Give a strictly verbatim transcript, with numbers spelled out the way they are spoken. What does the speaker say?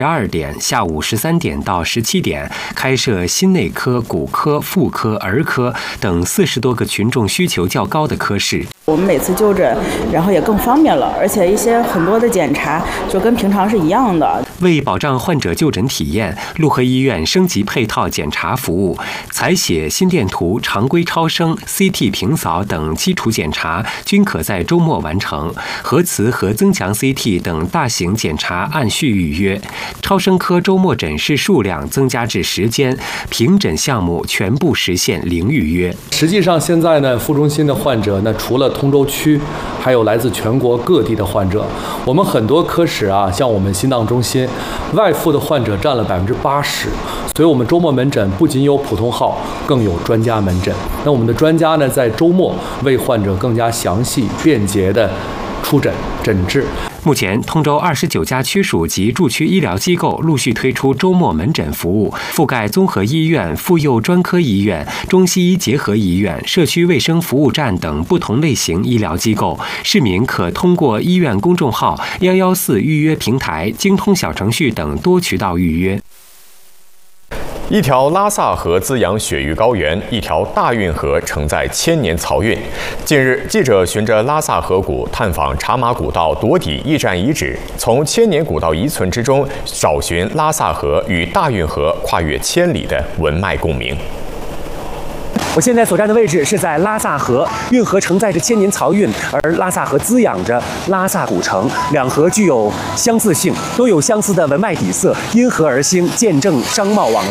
十二点、下午十三点到十七点开设心内科、骨科、妇科、儿科等四十多个群众需求较高的科室。 我们每次就诊，然后也更方便了，而且一些很多的检查就跟平常是一样的。 为保障患者就诊体验，潞河医院升级配套检查服务，采血、心电图、常规超声、C T 平扫等基础检查均可在周末完成。核磁和增强 C T 等大型检查按序预约。超声科周末诊室数量增加至十间，平诊项目全部实现零预约。 实际上，现在呢，副中心的患者呢，除了通州区，还有来自全国各地的患者。我们很多科室啊，像我们心脏中心，外妇的患者占了百分之八十，所以我们周末门诊不仅有普通号，更有专家门诊。那我们的专家呢，在周末为患者更加详细、便捷的出诊诊治。 目前，通州二十九家区属及驻区医疗机构陆续推出周末门诊服务，覆盖综合医院、妇幼专科医院、中西医结合医院、社区卫生服务站等不同类型医疗机构。市民可通过医院公众号、幺幺四预约平台、京通小程序等多渠道预约。 一条拉萨河滋养雪域高原，一条大运河承载千年漕运。近日，记者循着拉萨河谷探访茶马古道夺底驿站遗址，从千年古道遗存之中找寻拉萨河与大运河跨越千里的文脉共鸣。 我现在所站的位置是在拉萨河，运河承载着千年漕运，而拉萨河滋养着拉萨古城，两河具有相似性，都有相似的文脉底色，因河而兴，见证商贸往来。